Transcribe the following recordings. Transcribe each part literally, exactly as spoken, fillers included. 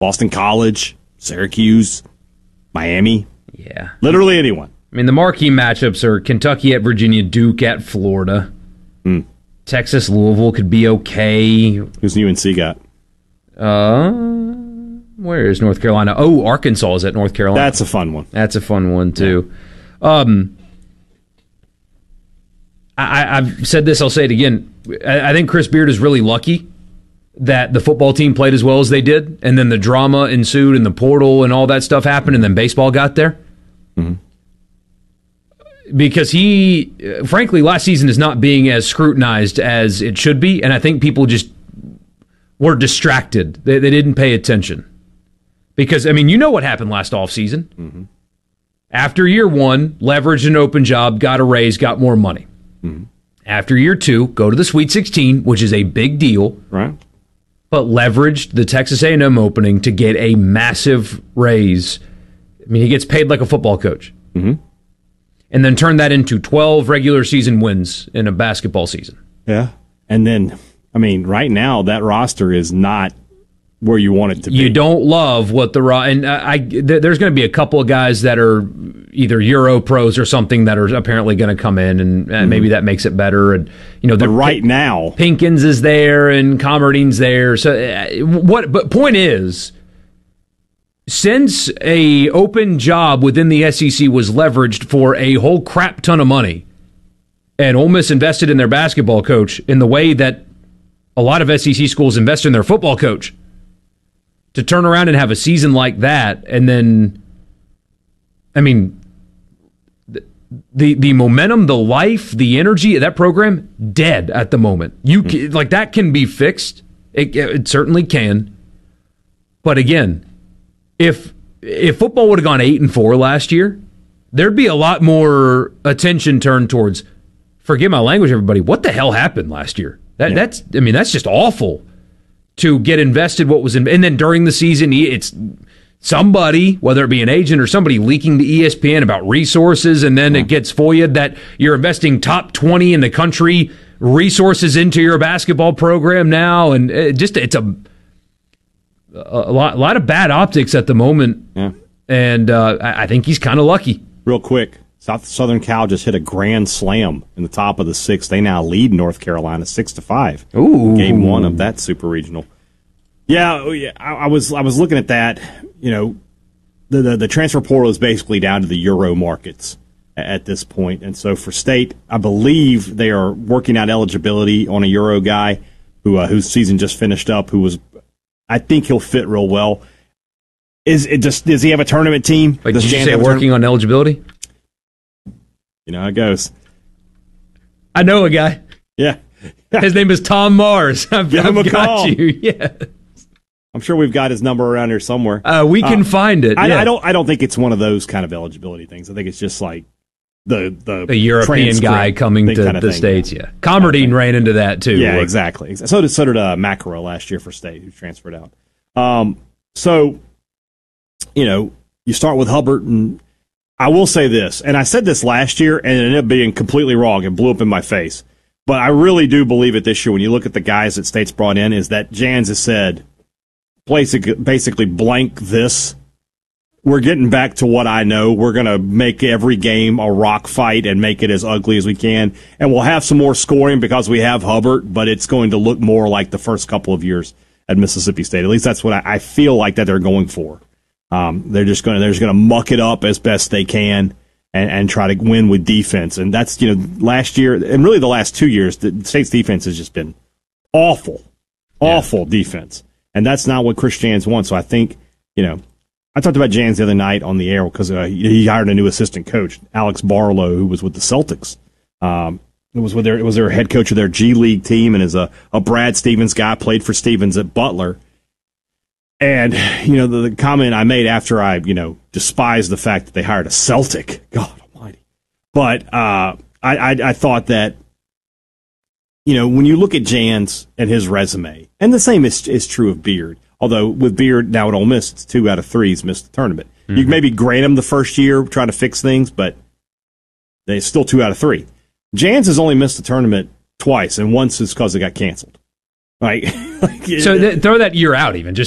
Boston College, Syracuse, Miami. Yeah. Literally anyone. I mean, the marquee matchups are Kentucky at Virginia, Duke at Florida. Mm. Texas, Louisville could be okay. Who's U N C got? Uh, where is North Carolina? Oh, Arkansas is at North Carolina. That's a fun one. That's a fun one, too. Yeah. Um, I, I've said this, I'll say it again. I, I think Chris Beard is really lucky that the football team played as well as they did, and then the drama ensued and the portal and all that stuff happened, and then baseball got there. Mm-hmm. Because he, frankly, last season is not being as scrutinized as it should be, and I think people just were distracted. They, they didn't pay attention. Because, I mean, you know what happened last offseason. Mm-hmm. After year one, leveraged an open job, got a raise, got more money. Mm-hmm. After year two, go to the Sweet sixteen, which is a big deal. Right. But leveraged the Texas A and M opening to get a massive raise. I mean, he gets paid like a football coach. Mm-hmm. And then turn that into twelve regular season wins in a basketball season. Yeah. And then, I mean, right now, that roster is not where you want it to be. You don't love what the ro- and I, I there's going to be a couple of guys that are either Euro pros or something that are apparently going to come in, and, and mm-hmm. maybe that makes it better. And you know, but right P- now, Pinkins is there and Comerdine's there. So uh, what? But point is, since a open job within the S E C was leveraged for a whole crap ton of money, and Ole Miss invested in their basketball coach in the way that a lot of S E C schools invest in their football coach, to turn around and have a season like that, and then, I mean, the the, the momentum, the life, the energy of that program, dead at the moment. You mm-hmm. like that can be fixed. It, it certainly can. But again, if if football would have gone eight and four last year, there'd be a lot more attention turned towards. Forgive my language, everybody. What the hell happened last year? That yeah. that's I mean that's just awful. To get invested what was in, and then during the season, it's somebody, whether it be an agent or somebody, leaking to E S P N about resources, and then yeah. it gets F O I A'd that you're investing top twenty in the country resources into your basketball program now, and it just it's a a lot, a lot of bad optics at the moment, yeah. and uh, I, I think he's kind of lucky. Real quick, South Southern Cal just hit a grand slam in the top of the sixth. They now lead North Carolina six to five. Ooh, game one of that super regional. Yeah, I, I was I was looking at that. You know, the, the the transfer portal is basically down to the Euro markets at this point, and so for State, I believe they are working out eligibility on a Euro guy who uh, whose season just finished up. Who was, I think he'll fit real well. Is it just does he have a tournament team? Wait, does did you Jan say working on eligibility? You know how it goes. I know a guy. Yeah. His name is Tom Mars. I've, Give him I've a got call. you. Yeah. I'm sure we've got his number around here somewhere. Uh, we can uh, find it. I, yeah. I don't. I don't think it's one of those kind of eligibility things. I think it's just like the the a European guy coming to the thing. States. Yeah, Comerdine okay. ran into that too. Yeah, exactly. So did so did uh, Macro last year for State, who transferred out. Um, so you know, you start with Hubbard, and I will say this, and I said this last year, and it ended up being completely wrong. It blew up in my face. But I really do believe it this year. When you look at the guys that State's brought in, is that Jans has said, basically blank this. We're getting back to what I know. We're going to make every game a rock fight and make it as ugly as we can. And we'll have some more scoring because we have Hubbard, but it's going to look more like the first couple of years at Mississippi State. At least that's what I, I feel like that they're going for. Um, they're just going to they're just going to muck it up as best they can and, and try to win with defense. And that's, you know, last year and really the last two years, the State's defense has just been awful, awful yeah. defense. And that's not what Chris Jans wants. So I think, you know, I talked about Jans the other night on the air because uh, he hired a new assistant coach, Alex Barlow, who was with the Celtics. Um, it was with their it was their head coach of their G League team, and is a, a Brad Stevens guy, played for Stevens at Butler. And you know the, the comment I made after I you know despised the fact that they hired a Celtic, God Almighty. But uh, I, I I thought that. You know, when you look at Jans and his resume, and the same is, is true of Beard, although with Beard now at Ole Miss, it's two out of three he's missed the tournament. Mm-hmm. You can maybe grant him the first year trying to fix things, but they still two out of three. Jans has only missed the tournament twice, and once is because it got canceled. Right? like, so th- throw that year out even. Just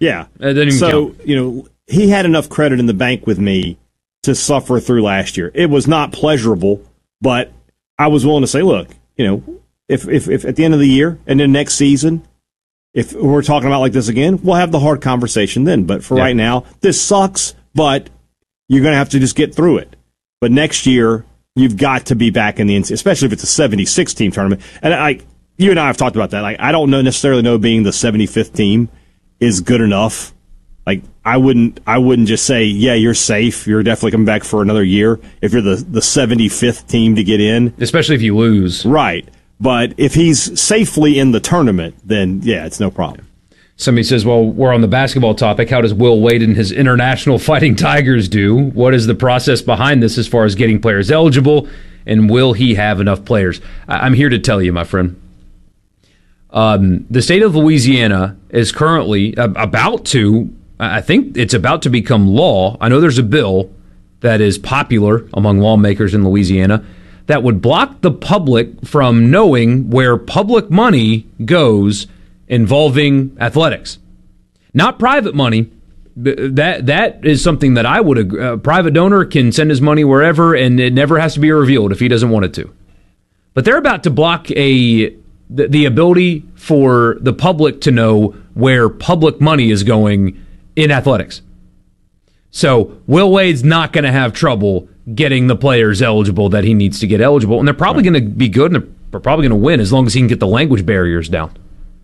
Yeah. It doesn't even so, count. you know, he had enough credit in the bank with me to suffer through last year. It was not pleasurable, but I was willing to say, look, you know, if, if, if at the end of the year and then next season, if we're talking about like this again, we'll have the hard conversation then. But for yeah. right now, this sucks, but you're going to have to just get through it. But next year, you've got to be back in the N C double A, especially if it's a seventy-six team tournament. And I, you and I have talked about that. Like, I don't know necessarily know being the seventy-fifth team is good enough. Like, I wouldn't, I wouldn't just say, yeah, you're safe. You're definitely coming back for another year if you're the, the seventy-fifth team to get in. Especially if you lose. Right. But if he's safely in the tournament, then, yeah, it's no problem. Somebody says, well, we're on the basketball topic. How does Will Wade and his International Fighting Tigers do? What is the process behind this as far as getting players eligible? And will he have enough players? I'm here to tell you, my friend. Um, the state of Louisiana is currently about to, I think it's about to become law. I know there's a bill that is popular among lawmakers in Louisiana that would block the public from knowing where public money goes involving athletics. Not private money. That that is something that I would agree. A private donor can send his money wherever, and it never has to be revealed if he doesn't want it to. But they're about to block a the, the ability for the public to know where public money is going in athletics. So Will Wade's not going to have trouble getting the players eligible that he needs to get eligible, and they're probably right. going to be good, and they're probably going to win as long as he can get the language barriers down.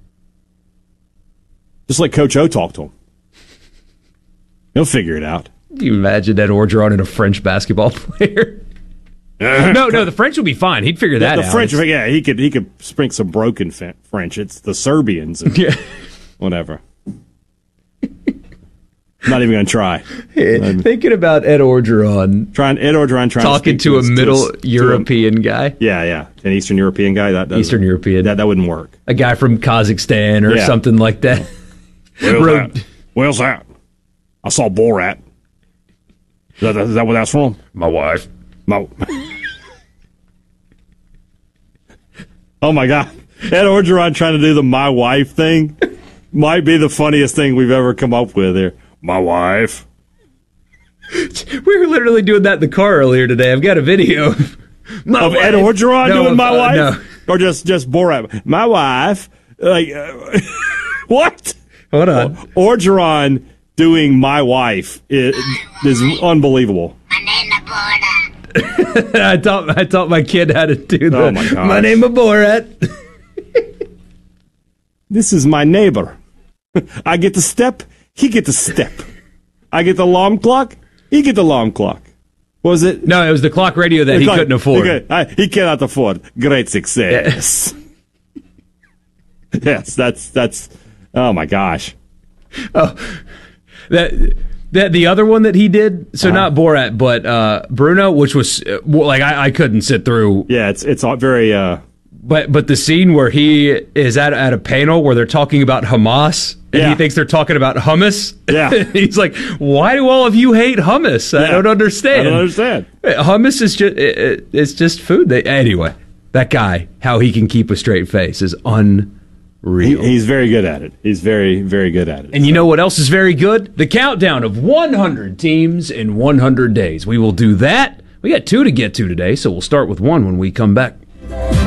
Just like Coach O talked to him. He'll figure it out. Can you imagine Ed Orgeron and a French basketball player? no, no, the French would be fine. He'd figure that the, the out. French, yeah, he could he could speak some broken French. It's the Serbians and yeah. whatever. Not even going to try. Hey, thinking about Ed Orgeron. Trying, Ed Orgeron trying talking to, to a to Middle to European a, guy. Yeah, yeah. An Eastern European guy. That Eastern European. That, that wouldn't work. A guy from Kazakhstan or yeah. something like that. Where's Road. that? Where's that? I saw Borat. Is that, is that where that's from? My wife. My. Oh, my God. Ed Orgeron trying to do the my wife thing might be the funniest thing we've ever come up with here. My wife. We were literally doing that in the car earlier today. I've got a video of, my of Ed Orgeron no, doing my uh, wife? No. Or just, just Borat? My wife. Like, uh, what? Hold on. Orgeron doing my wife is, is unbelievable. My name is Borat. I taught I taught my kid how to do that. Oh my gosh. My name is Borat. This is my neighbor. I get the step, he get the step. I get the alarm clock, he get the alarm clock. What was it? No, it was the clock radio that the he clock, couldn't afford. He, could, I, he cannot afford. Great success. Yeah. Yes, that's that's. Oh my gosh. Oh, that that the other one that he did. So uh-huh. not Borat, but uh, Bruno, which was uh, like I, I couldn't sit through. Yeah, it's it's very. Uh, But but the scene where he is at at a panel where they're talking about Hamas and yeah. he thinks they're talking about hummus. Yeah, he's like, "Why do all of you hate hummus? I yeah. don't understand. I don't understand. Hummus is just it, it, it's just food." They, anyway, that guy, how he can keep a straight face is unreal. He, he's very good at it. He's very very good at it. And so. You know what else is very good? The countdown of one hundred teams in one hundred days. We will do that. We got two to get to today, so we'll start with one when we come back.